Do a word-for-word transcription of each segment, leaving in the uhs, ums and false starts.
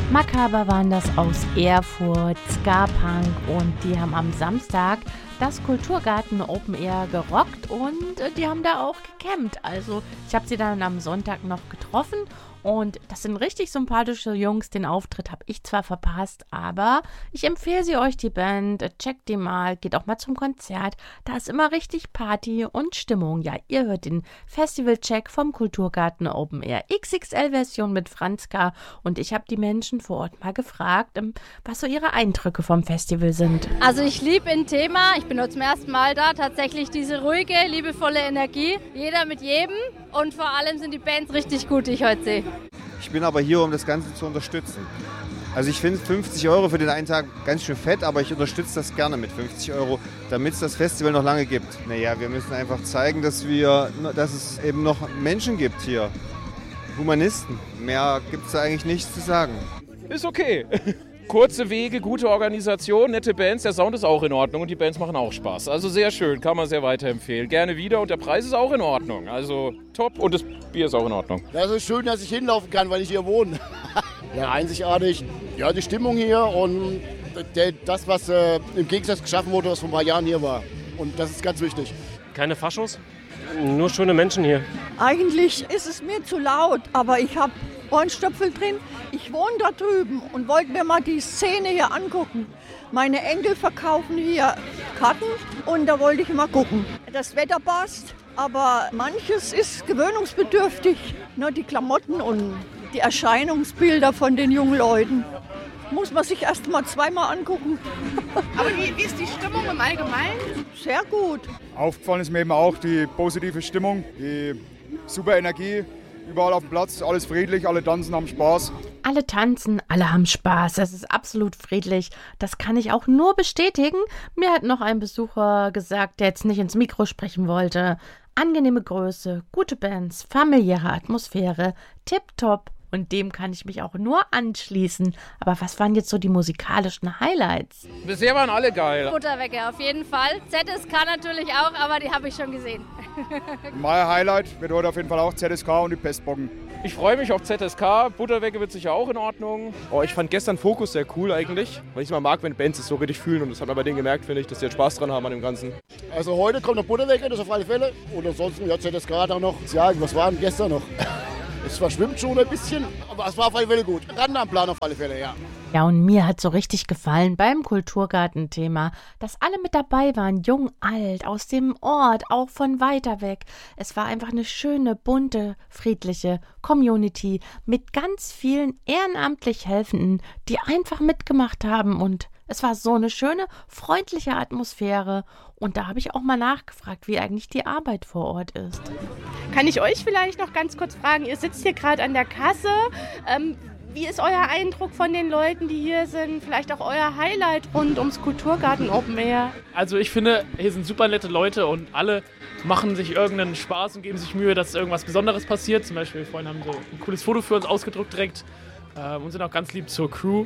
Makaber waren das aus Erfurt, Ska-Punk, und die haben am Samstag das Kulturgarten Open Air gerockt und äh, die haben da auch gecampt. Also ich habe sie dann am Sonntag noch getroffen und das sind richtig sympathische Jungs. Den Auftritt habe ich zwar verpasst, aber ich empfehle sie euch, die Band. Checkt die mal, geht auch mal zum Konzert. Da ist immer richtig Party und Stimmung. Ja, ihr hört den Festival-Check vom Kulturgarten Open Air X X L-Version mit Franzka und ich habe die Menschen vor Ort mal gefragt, was so ihre Eindrücke vom Festival sind. Also ich liebe ein Thema, ich bin heute zum ersten Mal da, tatsächlich diese ruhige, liebevolle Energie, jeder mit jedem und vor allem sind die Bands richtig gut, die ich heute sehe. Ich bin aber hier, um das Ganze zu unterstützen. Also ich finde fünfzig Euro für den einen Tag ganz schön fett, aber ich unterstütze das gerne mit fünfzig Euro, damit es das Festival noch lange gibt. Naja, wir müssen einfach zeigen, dass, wir, dass es eben noch Menschen gibt hier. Humanisten. Mehr gibt es da eigentlich nichts zu sagen. Ist okay. Kurze Wege, gute Organisation, nette Bands, der Sound ist auch in Ordnung und die Bands machen auch Spaß. Also sehr schön, kann man sehr weiterempfehlen. Gerne wieder und der Preis ist auch in Ordnung. Also top und das Bier ist auch in Ordnung. Das ist schön, dass ich hinlaufen kann, weil ich hier wohne. Ja, einzigartig. Ja, die Stimmung hier und das, was äh, im Gegensatz geschaffen wurde, was vor ein paar Jahren hier war. Und das ist ganz wichtig. Keine Faschos, nur schöne Menschen hier. Eigentlich ist es mir zu laut, aber ich habe Ohrenstöpsel drin. Ich wohne da drüben und wollte mir mal die Szene hier angucken. Meine Enkel verkaufen hier Karten und da wollte ich mal gucken. Das Wetter passt, aber manches ist gewöhnungsbedürftig. Nur die Klamotten und die Erscheinungsbilder von den jungen Leuten. Muss man sich erst mal zweimal angucken. Aber wie, wie ist die Stimmung im Allgemeinen? Sehr gut. Aufgefallen ist mir eben auch die positive Stimmung, die super Energie. Überall auf dem Platz, alles friedlich, alle tanzen, haben Spaß. Alle tanzen, alle haben Spaß. Es ist absolut friedlich. Das kann ich auch nur bestätigen. Mir hat noch ein Besucher gesagt, der jetzt nicht ins Mikro sprechen wollte. Angenehme Größe, gute Bands, familiäre Atmosphäre, tipptopp. Und dem kann ich mich auch nur anschließen. Aber was waren jetzt so die musikalischen Highlights? Bisher waren alle geil. Butterwecker auf jeden Fall. Z S K natürlich auch, aber die habe ich schon gesehen. Mein Highlight wird heute auf jeden Fall auch Z S K und die Pestbocken. Ich freue mich auf Z S K. Butterwecke wird sicher auch in Ordnung. Oh, ich fand gestern Fokus sehr cool eigentlich, weil ich es immer mag, wenn Bands es so richtig fühlen. Und das hat man bei denen gemerkt, finde ich, dass die jetzt Spaß dran haben an dem Ganzen. Also heute kommt noch Butterwecke, das auf alle Fälle. Und ansonsten ja, Z S K dann noch. Ja, was war denn gestern noch? Es verschwimmt schon ein bisschen, aber es war auf alle Fälle gut. Ran am Plan auf alle Fälle, ja. Ja, und mir hat so richtig gefallen beim Kulturgarten-Thema, dass alle mit dabei waren, jung, alt, aus dem Ort, auch von weiter weg. Es war einfach eine schöne, bunte, friedliche Community mit ganz vielen ehrenamtlich Helfenden, die einfach mitgemacht haben und es war so eine schöne, freundliche Atmosphäre und da habe ich auch mal nachgefragt, wie eigentlich die Arbeit vor Ort ist. Kann ich euch vielleicht noch ganz kurz fragen, ihr sitzt hier gerade an der Kasse, ähm, wie ist euer Eindruck von den Leuten, die hier sind? Vielleicht auch euer Highlight rund ums Kulturgarten Open Air? Also ich finde, hier sind super nette Leute und alle machen sich irgendeinen Spaß und geben sich Mühe, dass irgendwas Besonderes passiert. Zum Beispiel vorhin haben so ein cooles Foto für uns ausgedruckt direkt äh, und sind auch ganz lieb zur Crew.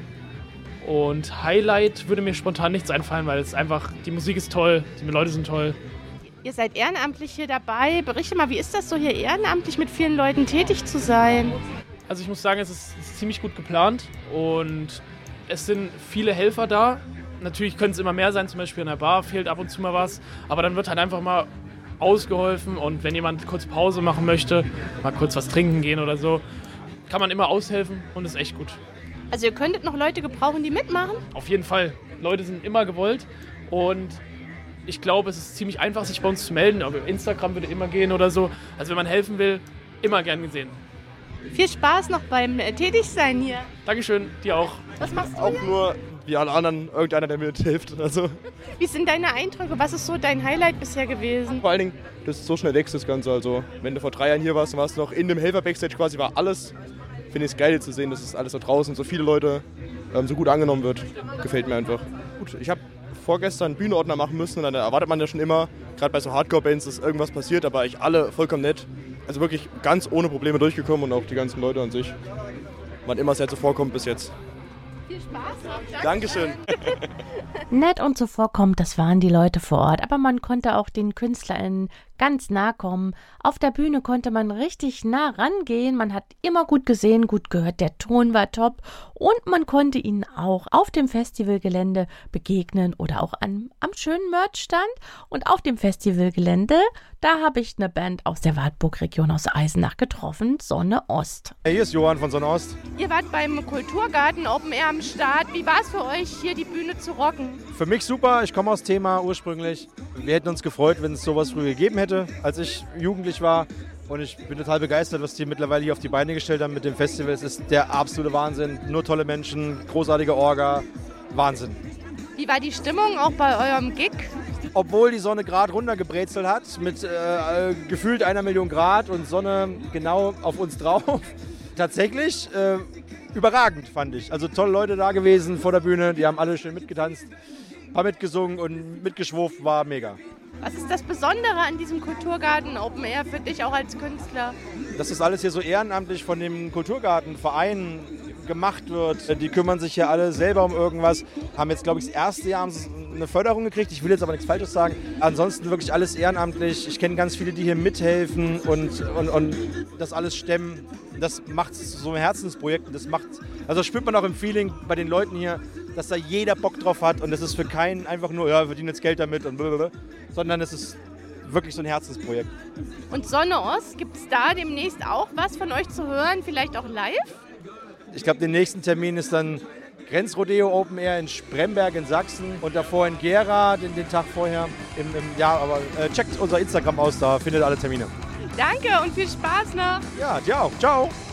Und Highlight würde mir spontan nichts einfallen, weil es einfach, die Musik ist toll, die Leute sind toll. Ihr seid ehrenamtlich hier dabei. Berichte mal, wie ist das so, hier ehrenamtlich mit vielen Leuten tätig zu sein? Also ich muss sagen, es ist, es ist ziemlich gut geplant und es sind viele Helfer da. Natürlich können es immer mehr sein, zum Beispiel in der Bar fehlt ab und zu mal was, aber dann wird halt einfach mal ausgeholfen und wenn jemand kurz Pause machen möchte, mal kurz was trinken gehen oder so, kann man immer aushelfen und ist echt gut. Also ihr könntet noch Leute gebrauchen, die mitmachen? Auf jeden Fall. Leute sind immer gewollt und ich glaube, es ist ziemlich einfach, sich bei uns zu melden. Aber Instagram würde immer gehen oder so. Also wenn man helfen will, immer gern gesehen. Viel Spaß noch beim äh, Tätigsein hier. Dankeschön, dir auch. Was machst du Auch hier? nur wie alle anderen, irgendeiner, der mir hilft. Also. Wie sind deine Eindrücke? Was ist so dein Highlight bisher gewesen? Vor allen Dingen, dass so schnell wächst das Ganze. Also wenn du vor drei Jahren hier warst, dann warst du noch in dem Helfer-Backstage quasi, war alles. Finde ich es geil zu sehen, dass es alles da draußen, so viele Leute ähm, so gut angenommen wird. Gefällt mir einfach. Gut, ich habe vorgestern einen Bühnenordner machen müssen und dann erwartet man ja schon immer, gerade bei so Hardcore-Bands, dass irgendwas passiert, aber ich alle vollkommen nett. Also wirklich ganz ohne Probleme durchgekommen und auch die ganzen Leute an sich. Wann immer es jetzt so vorkommt bis jetzt. Viel Spaß noch. Dankeschön. Nett und zuvorkommend, das waren die Leute vor Ort. Aber man konnte auch den KünstlerInnen ganz nah kommen. Auf der Bühne konnte man richtig nah rangehen. Man hat immer gut gesehen, gut gehört, der Ton war top und man konnte ihnen auch auf dem Festivalgelände begegnen oder auch an, am schönen Merchstand. Und auf dem Festivalgelände, da habe ich eine Band aus der Wartburg-Region aus Eisenach getroffen, Sonne Ost. Hey, hier ist Johann von Sonne Ost. Ihr wart beim Kulturgarten Open Air am Start. Wie war es für euch, hier die Bühne zu rocken? Für mich super, ich komme aus Thema ursprünglich. Wir hätten uns gefreut, wenn es sowas früher gegeben hätte, als ich jugendlich war. Und ich bin total begeistert, was die mittlerweile hier auf die Beine gestellt haben mit dem Festival. Es ist der absolute Wahnsinn. Nur tolle Menschen, großartige Orga, Wahnsinn. Wie war die Stimmung auch bei eurem Gig? Obwohl die Sonne gerade runtergebrezelt hat, mit äh, gefühlt einer Million Grad und Sonne genau auf uns drauf. Tatsächlich äh, überragend, fand ich. Also tolle Leute da gewesen vor der Bühne, die haben alle schön mitgetanzt, paar mitgesungen und mitgeschwurft, war mega. Was ist das Besondere an diesem Kulturgarten Open Air für dich auch als Künstler? Dass das alles hier so ehrenamtlich von dem Kulturgartenverein gemacht wird. Die kümmern sich hier alle selber um irgendwas. Haben jetzt, glaube ich, das erste Jahr eine Förderung gekriegt. Ich will jetzt aber nichts Falsches sagen. Ansonsten wirklich alles ehrenamtlich. Ich kenne ganz viele, die hier mithelfen und, und, und das alles stemmen. Das macht so ein Herzensprojekt. Das macht, also das spürt man auch im Feeling bei den Leuten hier, dass da jeder Bock drauf hat. Und das ist für keinen einfach nur, ja, wir verdienen jetzt Geld damit und blablabla, sondern es ist wirklich so ein Herzensprojekt. Und Sonne Ost, gibt es da demnächst auch was von euch zu hören? Vielleicht auch live? Ich glaube, der nächste Termin ist dann Grenzrodeo Open Air in Spremberg in Sachsen und davor in Gera, den, den Tag vorher. Im, im, ja, aber äh, checkt unser Instagram aus, da findet ihr alle Termine. Danke und viel Spaß noch. Ja, dir auch. Ciao.